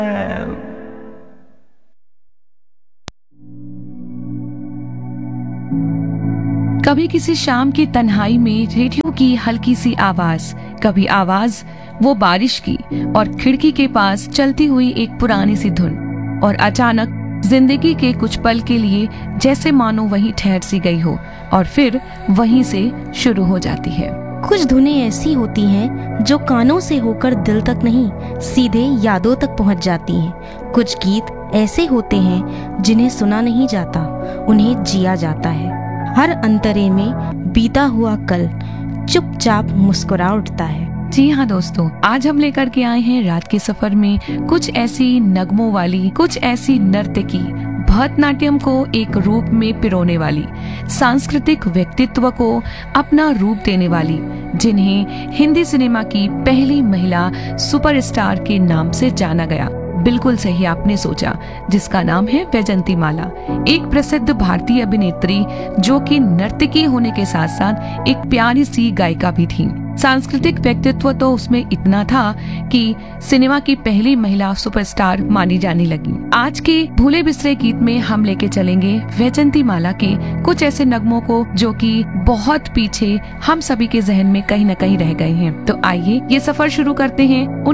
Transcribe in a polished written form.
कभी किसी शाम की तन्हाई में रेडियो की हल्की सी आवाज, कभी आवाज वो बारिश की और खिड़की के पास चलती हुई एक पुरानी सी धुन, और अचानक जिंदगी के कुछ पल के लिए जैसे मानो वहीं ठहर सी गई हो और फिर वहीं से शुरू हो जाती है। कुछ धुनें ऐसी होती हैं जो कानों से होकर दिल तक नहीं, सीधे यादों तक पहुंच जाती हैं। कुछ गीत ऐसे होते हैं जिन्हें सुना नहीं जाता, उन्हें जिया जाता है। हर अंतरे में बीता हुआ कल चुपचाप मुस्कुरा उठता है। जी हाँ दोस्तों, आज हम लेकर के आए हैं रात के सफर में कुछ ऐसी नगमों वाली, कुछ ऐसी नर्तकी, भरतनाट्यम को एक रूप में पिरोने वाली, सांस्कृतिक व्यक्तित्व को अपना रूप देने वाली, जिन्हें हिंदी सिनेमा की पहली महिला सुपरस्टार के नाम से जाना गया। बिल्कुल सही आपने सोचा, जिसका नाम है वैजयंतीमाला, एक प्रसिद्ध भारतीय अभिनेत्री जो कि नर्तकी होने के साथ साथ एक प्यारी सी गायिका भी थी। सांस्कृतिक व्यक्तित्व तो उसमें इतना था कि सिनेमा की पहली महिला सुपरस्टार मानी जाने लगी। आज के भूले बिसरे गीत में हम लेके चलेंगे वैजयंतीमाला के कुछ ऐसे नगमों को जो कि बहुत पीछे हम सभी के जहन में कहीं न कहीं रह गए हैं। तो आइए ये सफर शुरू करते हैं